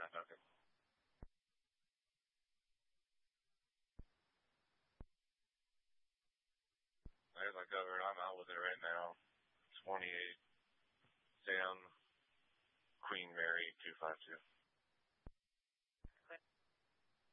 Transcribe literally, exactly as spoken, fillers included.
Okay. There's my cover. I'm out with it right now. twenty-eight Sam Queen Mary two five two.